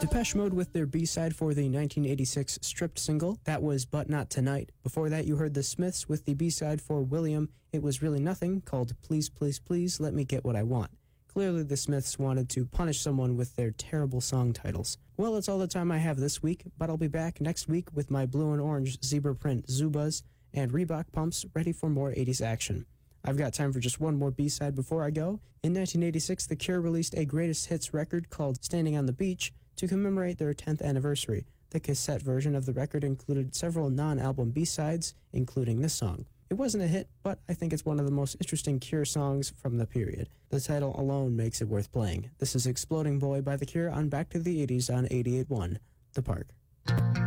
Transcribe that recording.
Depeche Mode with their B-side for the 1986 Stripped single, that was But Not Tonight. Before that you heard the Smiths with the B-side for William, It Was Really Nothing, called Please Please Please Let Me Get What I Want. Clearly the Smiths wanted to punish someone with their terrible song titles. Well, that's all the time I have this week, but I'll be back next week with my blue and orange zebra print Zubaz and Reebok pumps ready for more 80s action. I've got time for just one more B-side before I go. In 1986, The Cure released a greatest hits record called Standing on the Beach to commemorate their 10th anniversary. The cassette version of the record included several non-album B-sides, including this song. It wasn't a hit, but I think it's one of the most interesting Cure songs from the period. The title alone makes it worth playing. This is Exploding Boy by The Cure on Back to the 80s on 88.1 The Park.